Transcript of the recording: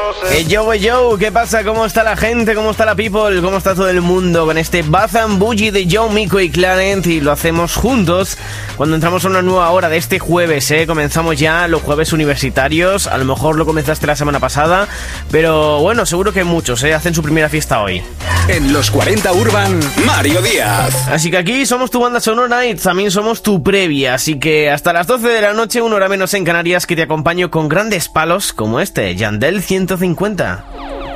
Yo, ¿qué pasa? ¿Cómo está la gente? ¿Cómo está la people? ¿Cómo está todo el mundo? Con este Bath and Bougie de Joe, Miko y Clarent, y lo hacemos juntos cuando entramos a una nueva hora de este jueves, Comenzamos ya los jueves universitarios. A lo mejor lo comenzaste la semana pasada, pero bueno, seguro que muchos, hacen su primera fiesta hoy. En los 40 Urban, Mario Díaz. Así que aquí somos tu banda sonora y también somos tu previa. Así que hasta las 12 de la noche, una hora menos en Canarias, que te acompaño con grandes palos como este, Yandel 150.